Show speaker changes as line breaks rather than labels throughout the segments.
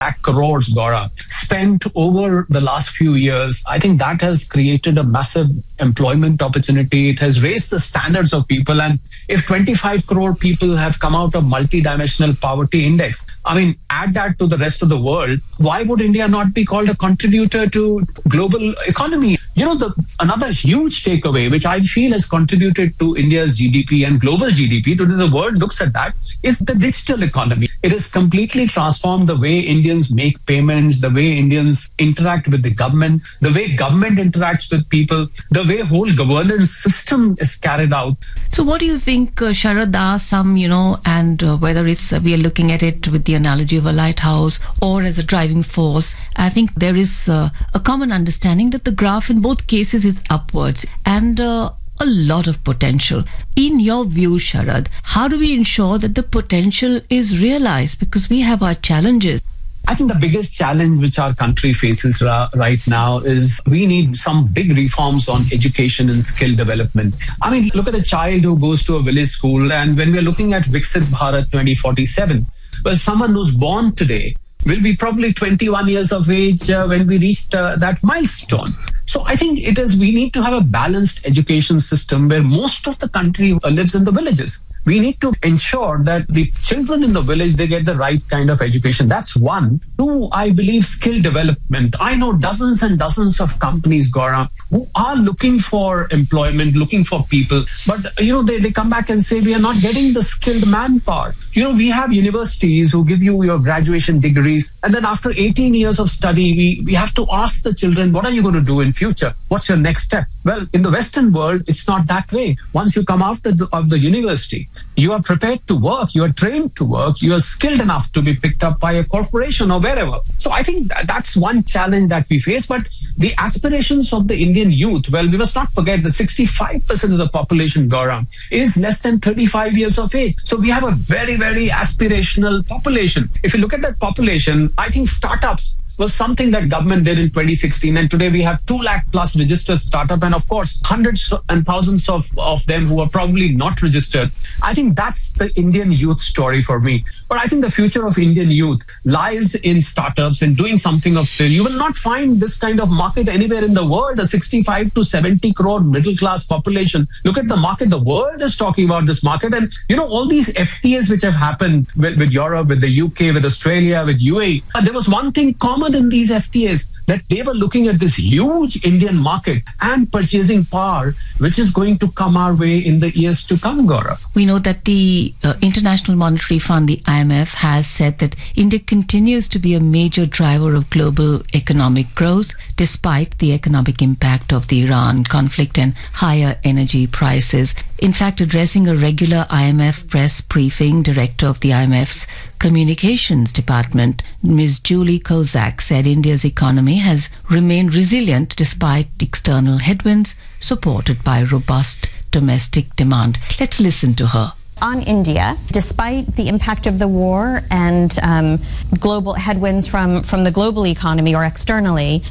lakh crores, Gaurav, spent over the last few years. I think that has created a massive employment opportunity. It has raised the standards of people. And if 25 crore people have come out of multidimensional poverty index, I mean, add that to the rest of the world, why would India not be called a contributor to global economy? Another huge takeaway, which I feel has contributed to India's GDP and global GDP, today the world looks at that, is the digital economy. It has completely transformed the way Indians make payments, the way Indians interact with the government, the way government interacts with people, the way whole governance system is carried out.
So what do you think, Sharad, are some, and whether it's we are looking at it with the analogy of a lighthouse or as a driving force, I think there is a common understanding that the graph in both cases is upwards and a lot of potential. In your view, Sharad, how do we ensure that the potential is realized? Because we have our challenges.
I think the biggest challenge which our country faces right now is we need some big reforms on education and skill development. I mean, look at a child who goes to a village school, and when we're looking at Viksit Bharat 2047, well, someone who's born today will be probably 21 years of age when we reach that milestone. So I think we need to have a balanced education system where most of the country lives in the villages. We need to ensure that the children in the village, they get the right kind of education. That's one. Two, I believe skill development. I know dozens and dozens of companies, Gaurav, who are looking for employment, looking for people. But, they come back and say, we are not getting the skilled manpower. We have universities who give you your graduation degrees. And then after 18 years of study, we have to ask the children, what are you going to do in future? What's your next step? Well, in the Western world, it's not that way. Once you come out of the university, you are prepared to work, you are trained to work, you are skilled enough to be picked up by a corporation or wherever. So I think that's one challenge that we face. But the aspirations of the Indian youth, well, we must not forget that 65% of the population, Gaurav, is less than 35 years of age. So we have a very, very aspirational population. If you look at that population, I think startups was something that government did in 2016, and today we have 2 lakh plus registered startup, and of course hundreds and thousands of them who are probably not registered. I think that's the Indian youth story for me. But I think the future of Indian youth lies in startups and doing something of skill. You will not find this kind of market anywhere in the world. A 65 to 70 crore middle class population. Look at the market. The world is talking about this market, and all these FTAs which have happened with Europe, with the UK, with Australia, with UAE. There was one thing common in these FTAs, that they were looking at this huge Indian market and purchasing power, which is going to come our way in the years to come, Gaurav.
We know that the International Monetary Fund, the IMF, has said that India continues to be a major driver of global economic growth, despite the economic impact of the Iran conflict and higher energy prices. In fact, addressing a regular IMF press briefing, Director of the IMF's Communications Department, Ms. Julie Kozak, said India's economy has remained resilient despite external headwinds, supported by robust domestic demand. Let's listen to her.
On India, despite the impact of the war and global headwinds from the global economy or externally,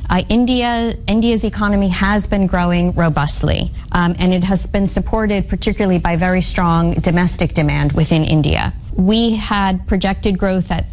India's economy has been growing robustly, and it has been supported particularly by very strong domestic demand within India. We had projected growth at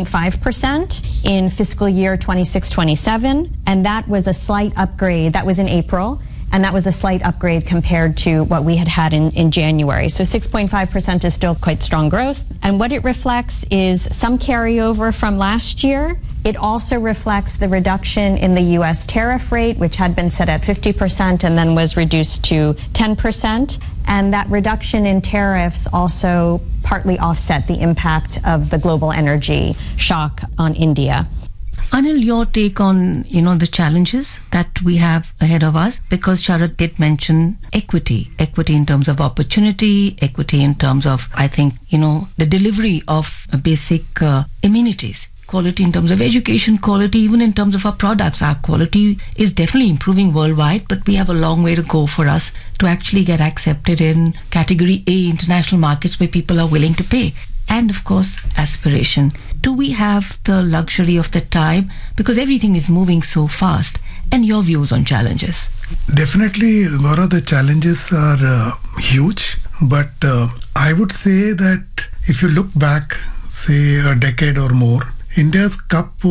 6.5% in fiscal year 26-27, and that was a slight upgrade. That was in April. And that was a slight upgrade compared to what we had in January. So 6.5% is still quite strong growth. And what it reflects is some carryover from last year. It also reflects the reduction in the U.S. tariff rate, which had been set at 50% and then was reduced to 10%. And that reduction in tariffs also partly offset the impact of the global energy shock on India.
Anil, your take on, the challenges that we have ahead of us, because Sharad did mention equity in terms of opportunity, equity in terms of, I think, the delivery of basic amenities, quality in terms of education, quality even in terms of our products. Our quality is definitely improving worldwide, but we have a long way to go for us to actually get accepted in category A international markets where people are willing to pay. And of course, aspiration. Do we have the luxury of the time? Because everything is moving so fast. And your views on challenges?
Definitely, Gaurav, the challenges are huge. But I would say that if you look back, say a decade or more, India's cup